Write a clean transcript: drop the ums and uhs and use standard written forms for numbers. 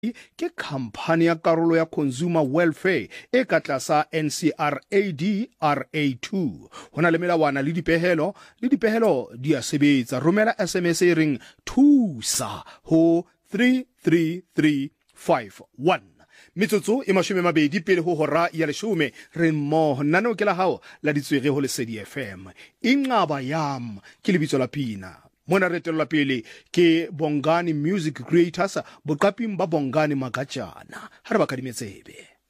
ke khamphane ya karolo ya consumer welfare e ka tlasa NCRADRA2 hona le melawana le dipehelo di a sebetsa. Romela SMS e reng thusa ho 33351. Metsotso e 20 pele ho hora ya 10 re mmoho nano ke la hao la ditswege ho Lesedi FM. Ingaba yam ke lebitso la Pina. Mona re tella pele ke Bongani Music Creators boqaping ba Bongani Magajana ha re ba kadimetsebe.